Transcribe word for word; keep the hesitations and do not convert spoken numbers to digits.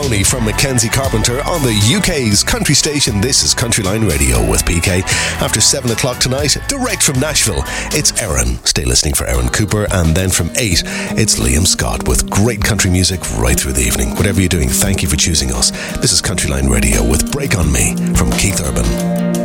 Pony from Mackenzie Carpenter on the U K's country station. This is Countryline Radio with P K. After seven o'clock tonight, direct from Nashville, it's Erin. Stay listening for Erin Cooper. And then from eight, it's Liam Scott with great country music right through the evening. Whatever you're doing, thank you for choosing us. This is Countryline Radio with Break On Me from Keith Urban.